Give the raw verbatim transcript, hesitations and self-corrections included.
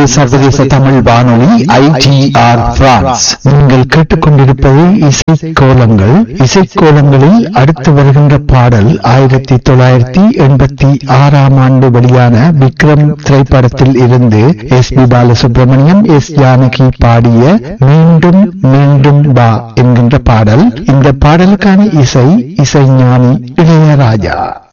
சர்வதேச தமிழ் வானொலி ஐ D R France. நீங்கள் கேட்டுக்கொண்டிருப்பது இசைக்கோலங்கள். இசைக்கோலங்களில் அடுத்து வருகின்ற பாடல் ஆயிரத்தி தொள்ளாயிரத்தி எண்பத்தி ஆறாம் ஆண்டு வெளியான விக்ரம் திரைப்படத்தில் இருந்து S B Balasubramaniam, S Janaki பாடிய மீண்டும் மீண்டும் வா என்கின்ற பாடல். இந்த பாடலுக்கான இசை இசைஞானி இளையராஜா.